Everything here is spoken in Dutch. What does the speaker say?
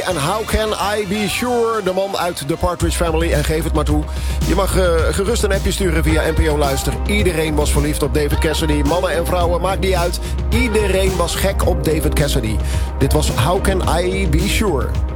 En How Can I Be Sure, de man uit The Partridge Family. En geef het maar toe. Je mag gerust een appje sturen via NPO Luister. Iedereen was verliefd op David Cassidy. Mannen en vrouwen, maakt niet uit. Iedereen was gek op David Cassidy. Dit was How Can I Be Sure.